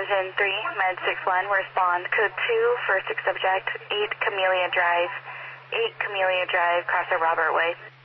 Division 3, Med 61, respond. Code 2 for 6 subject, 8 Camellia Drive, Crosser Robert Way.